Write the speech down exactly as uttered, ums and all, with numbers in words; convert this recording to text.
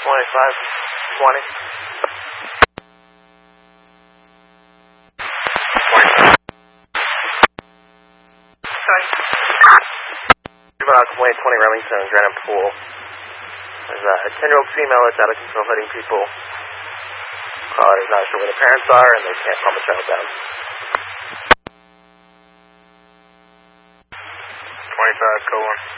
twenty-five, twenty. Sorry. About twenty Remington, Granite Pool. There's a ten-year-old female that's out of control hitting people. Caller is not sure where the parents are, and they can't calm the child down. twenty-five, code one.